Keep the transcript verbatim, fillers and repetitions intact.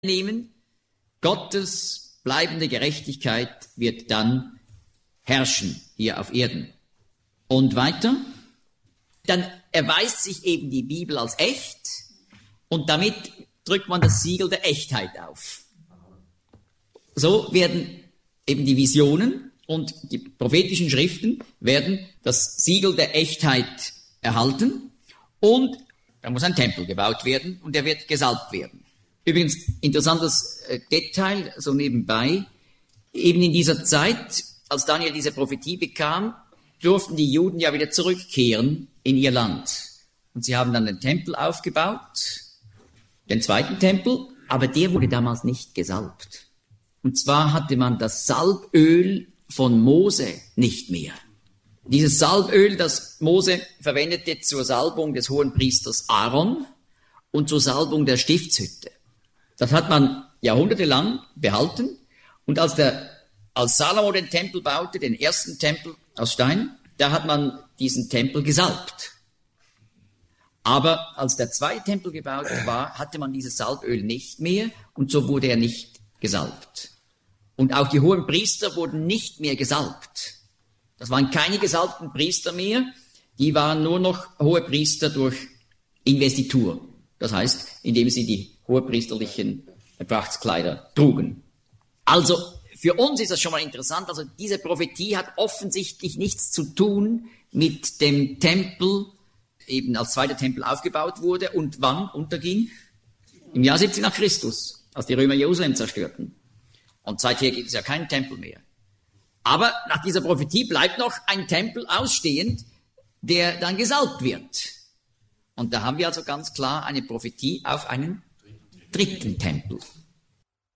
nehmen. Gottes bleibende Gerechtigkeit wird dann herrschen hier auf Erden. Und weiter, dann erweist sich eben die Bibel als echt und damit drückt man das Siegel der Echtheit auf. So werden eben die Visionen und die prophetischen Schriften werden das Siegel der Echtheit erhalten und da muss ein Tempel gebaut werden und der wird gesalbt werden. Übrigens, interessantes Detail, so nebenbei, eben in dieser Zeit, als Daniel diese Prophetie bekam, durften die Juden ja wieder zurückkehren in ihr Land. Und sie haben dann den Tempel aufgebaut, den zweiten Tempel, aber der wurde damals nicht gesalbt. Und zwar hatte man das Salböl von Mose nicht mehr. Dieses Salböl, das Mose verwendete zur Salbung des Hohenpriesters Aaron und zur Salbung der Stiftshütte. Das hat man jahrhundertelang behalten. Und als, der, als Salomo den Tempel baute, den ersten Tempel aus Stein, da hat man diesen Tempel gesalbt. Aber als der zweite Tempel gebaut war, hatte man dieses Salböl nicht mehr und so wurde er nicht gesalbt. Und auch die hohen Priester wurden nicht mehr gesalbt. Das waren keine gesalbten Priester mehr, die waren nur noch hohe Priester durch Investitur. Das heißt, indem sie die hohepriesterlichen Prachtskleider trugen. Also für uns ist das schon mal interessant, also diese Prophetie hat offensichtlich nichts zu tun mit dem Tempel, eben als zweiter Tempel aufgebaut wurde und wann unterging? Im Jahr siebzig nach Christus, als die Römer Jerusalem zerstörten. Und seither gibt es ja keinen Tempel mehr. Aber nach dieser Prophetie bleibt noch ein Tempel ausstehend, der dann gesalbt wird. Und da haben wir also ganz klar eine Prophetie auf einen dritten Tempel.